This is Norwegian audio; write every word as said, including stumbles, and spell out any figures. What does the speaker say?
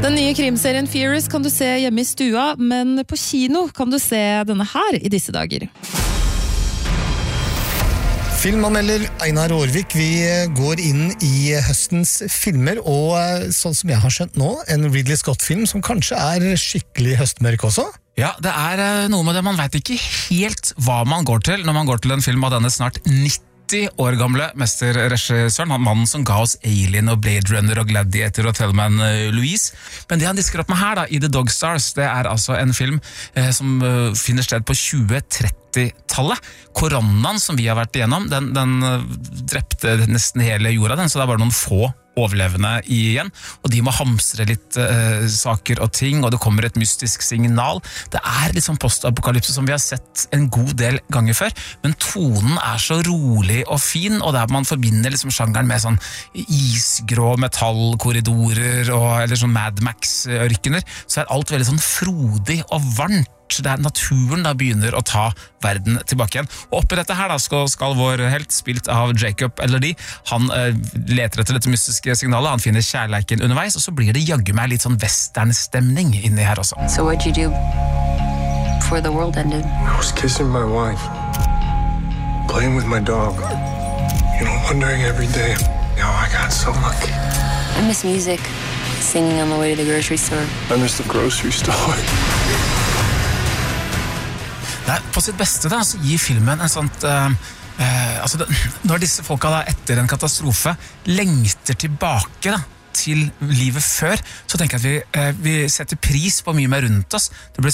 Den nye krimserien Furious kan du se hjemme i stua, men på kino kan du se denne her i disse dager. Filmanmelder Einar Aarvik, vi går inn i høstens filmer, og sånn som jeg har skjønt nå, en Ridley Scott-film som kanskje er skikkelig høstmørk også? Ja, det er noe med det, man vet ikke helt hva man går til når man går til en film av denne snart nitti år gamle mesterregissøren, han mannen som ga oss Alien og Blade Runner og Gladiator og Thelma Louise. Men det han disker opp med her da, i The Dog Stars, det er altså en film eh, som uh, finner sted på tjue tretti-tallet. Koronaen som vi har vært igjennom, den, den uh, drepte nesten hele jorda, den, så det er bare noen få overlevende igjen, og de må hamstre litt uh, saker og ting, og det kommer et mystisk signal. Det er litt sånn postapokalypse som vi har sett en god del ganger før, men tonen er så rolig og fin, og der man forbinder liksom sjangeren med sånn isgrå metallkorridorer og, eller sånn Mad Max-ørkener, så er alt veldig sånn frodig og varmt. Det er naturen da begynner å ta verden tilbake igjen. Og oppi dette her da skal, skal vår helt, spilt av Jacob Elordi, han eh, leter etter dette mystiske signalet, han finner kjærleiken underveis, og så blir det jaggu meg litt sånn westernstemning inni her også. So what'd you do before the world ended? I was kissing my wife, playing with my dog, you know, wondering every day how I got so lucky. I miss music, singing on the way to the grocery store. I miss the grocery store. Nei, på sitt beste da, så gir filmen en sånt uh, uh, altså det, når disse folka da etter en katastrofe lengter tilbake da, til livet før, så tenker jeg at vi, uh, vi setter pris på mye mer rundt oss. Det blir